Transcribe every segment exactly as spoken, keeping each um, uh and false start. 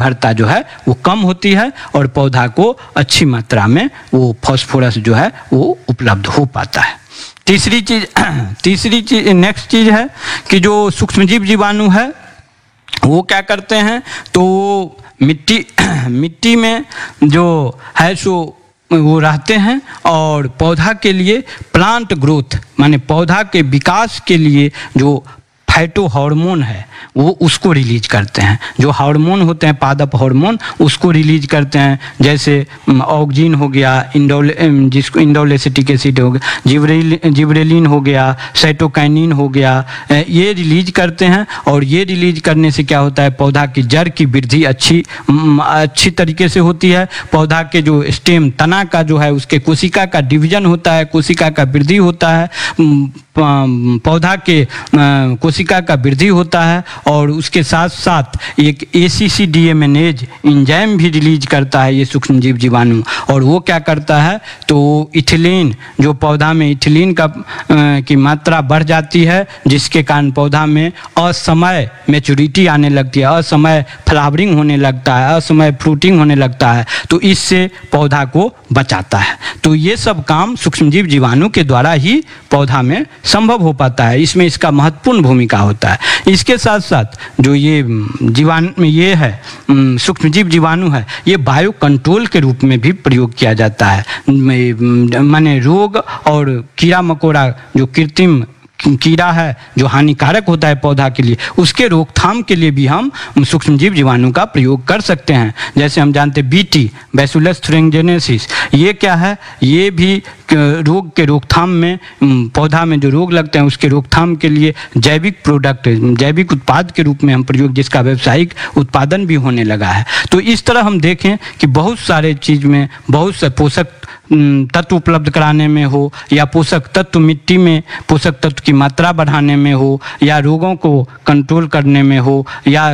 निर्भरता जो है वो कम होती है और पौधा को अच्छी मात्रा में वो फास्फोरस जो है वो उपलब्ध हो पाता है। तीसरी चीज तीसरी चीज नेक्स्ट चीज है कि जो सूक्ष्मजीव जीवाणु है वो क्या करते हैं, तो मिट्टी मिट्टी में जो है सो वो रहते हैं और पौधा के लिए प्लांट ग्रोथ माने पौधा के विकास के लिए जो फाइटो हार्मोन है वो उसको रिलीज करते हैं। जो हार्मोन होते हैं पादप हार्मोन उसको रिलीज करते हैं, जैसे ऑक्जिन हो गया, इंडोल जिसको इंडोलेसिटिक एसिड हो गया, जिब्रेल जिब्रेलिन हो गया, साइटोकाइनिन हो गया, ये रिलीज करते हैं। और ये रिलीज करने से क्या होता है, पौधा की जड़ की वृद्धि अच्छी अच्छी तरीके से होती है। पौधा के जो स्टेम तना का जो है उसके कोशिका का डिवीजन होता है, कोशिका का वृद्धि होता है, पौधा के कोशिका का वृद्धि होता है। और उसके साथ साथ एक एसीसीडीएमएनेज एंजाइम भी रिलीज करता है ये सूक्ष्मजीव जीवाणु। और वो क्या करता है, तो इथिलीन जो पौधा में इथिलीन का आ, की मात्रा बढ़ जाती है, जिसके कारण पौधा में असमय मैच्योरिटी आने लगती है, असमय फ्लावरिंग होने लगता है, असमय फ्रूटिंग होने लगता है, तो इससे पौधा को बचाता है। तो ये सब काम सूक्ष्मजीव जीवाणु के द्वारा ही पौधा में संभव हो पाता है, इसमें इसका महत्वपूर्ण भूमिका होता है। इसके साथ साथ जो ये जीवाणु ये है सूक्ष्मजीव जीवाणु है, ये बायो कंट्रोल के रूप में भी प्रयोग किया जाता है। माने रोग और कीड़ा मकोड़ा जो कृत्रिम कीड़ा है जो हानिकारक होता है पौधा के लिए, उसके रोकथाम के लिए भी हम सूक्ष्मजीव जीवाणु का प्रयोग कर सकते हैं। जैसे हम जानते हैं बीटी बैसिलस थुरिंजिनेसिस, ये क्या है, ये भी रोग के रोकथाम में, पौधा में जो रोग लगते हैं उसके रोकथाम के लिए जैविक प्रोडक्ट जैविक उत्पाद के रूप में हम प्रयोग, जिसका व्यावसायिक उत्पादन भी होने लगा है। तो इस तरह हम देखें कि बहुत सारे चीज़ में बहुत से पोषक तत्व उपलब्ध कराने में हो, या पोषक तत्व मिट्टी में पोषक तत्व की मात्रा बढ़ाने में हो, या रोगों को कंट्रोल करने में हो, या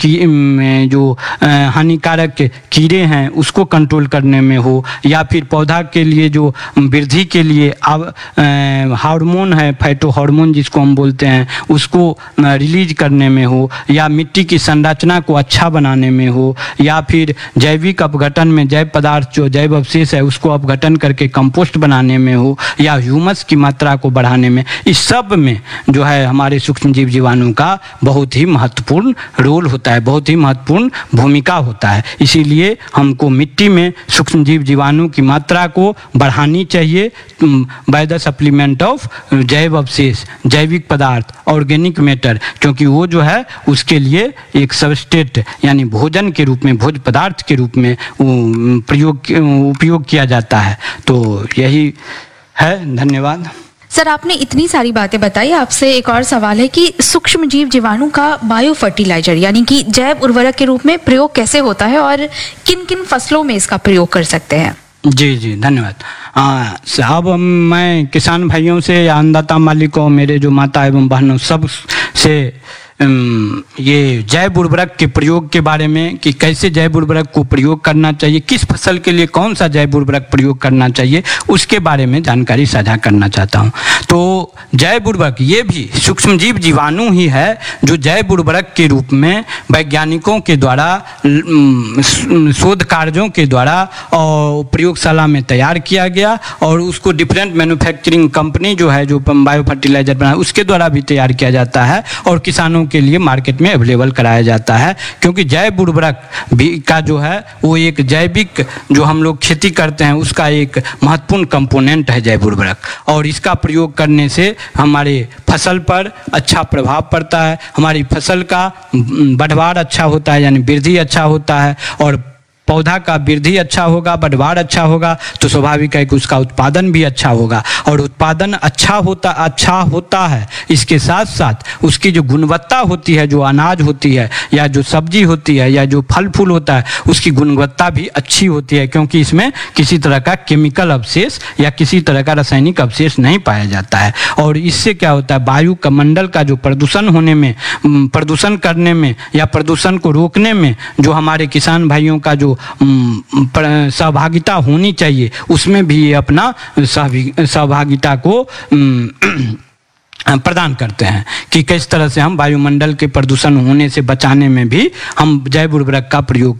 कि जो हानिकारक कीड़े हैं उसको कंट्रोल करने में हो, या फिर पौधा के लिए जो वृद्धि के लिए अब हार्मोन है फाइटो हार्मोन जिसको हम बोलते हैं उसको रिलीज करने में हो, या मिट्टी की संरचना को अच्छा बनाने में हो, या फिर जैविक अपघटन में जैव पदार्थ जो जैव अवशेष है उसको अपघटन करके कंपोस्ट बनाने में हो, या ह्यूमस की मात्रा को बढ़ाने में, इस सब में जो है हमारे सूक्ष्मजीव जीवाणु का बहुत ही महत्वपूर्ण रोल होता है, बहुत ही महत्वपूर्ण भूमिका होता है। इसीलिए हमको मिट्टी में सूक्ष्मजीव जीवाणु की मात्रा को बढ़ानी चाहिए बाय द सप्लीमेंट ऑफ जैव अवशेष, जैविक पदार्थ, ऑर्गेनिक मैटर, क्योंकि वो जो है उसके लिए एक सबस्ट्रेट यानी भोजन के रूप में, भोज्य पदार्थ के रूप में प्रयोग उपयोग किया जाता है। तो यही है, धन्यवाद। सर, आपने इतनी सारी बातें बताई, आपसे एक और सवाल है कि सूक्ष्मजीव जीवाणु का बायो फर्टिलाइजर यानी कि जैव उर्वरक के रूप में प्रयोग कैसे होता है और किन किन फसलों में इसका प्रयोग कर सकते हैं? जी जी धन्यवाद। हाँ साहब, मैं किसान भाइयों से या अन्नदाता मालिकों, मेरे जो माता एवं बहनों सब से ये जैव उर्वरक के प्रयोग के बारे में कि कैसे जैव उर्वरक को प्रयोग करना चाहिए, किस फसल के लिए कौन सा जैव उर्वरक प्रयोग करना चाहिए, उसके बारे में जानकारी साझा करना चाहता हूँ। तो जैव उर्वरक ये भी सूक्ष्मजीव जीवाणु ही है जो जैव उर्वरक के रूप में वैज्ञानिकों के द्वारा, शोध कार्यों के द्वारा और प्रयोगशाला में तैयार किया गया, और उसको डिफरेंट मैन्युफैक्चरिंग कंपनी जो है जो बायो फर्टिलाइजर बना उसके द्वारा भी तैयार किया जाता है और किसानों के लिए मार्केट में अवेलेबल कराया जाता है। क्योंकि जैव उर्वरक भी का जो है वो एक जैविक जो हम लोग खेती करते हैं उसका एक महत्वपूर्ण कंपोनेंट है जैव उर्वरक, और इसका प्रयोग करने से हमारे फसल पर अच्छा प्रभाव पड़ता है, हमारी फसल का बढ़वार अच्छा होता है यानी वृद्धि अच्छा होता है, और पौधा का वृद्धि अच्छा होगा, बढ़वार अच्छा होगा तो स्वाभाविक है कि उसका उत्पादन भी अच्छा होगा, और उत्पादन अच्छा होता अच्छा होता है इसके साथ साथ उसकी जो गुणवत्ता होती है, जो अनाज होती है या जो सब्जी होती है या जो फल फूल होता है उसकी गुणवत्ता भी अच्छी होती है, क्योंकि इसमें किसी तरह का केमिकल अवशेष या किसी तरह का रासायनिक अवशेष नहीं पाया जाता है। और इससे क्या होता है, वायु का मंडल का जो प्रदूषण होने में, प्रदूषण करने में या प्रदूषण को रोकने में जो हमारे किसान भाइयों का जो सहभागिता होनी चाहिए, उसमें भी ये अपना सहभागिता को प्रदान करते हैं कि किस तरह से हम वायुमंडल के प्रदूषण होने से बचाने में भी हम जैव उर्वरक का प्रयोग